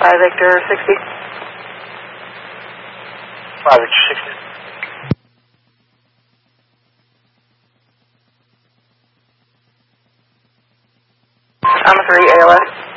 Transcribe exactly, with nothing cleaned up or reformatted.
five Victor sixty. five Victor sixty. I'm a three A L S.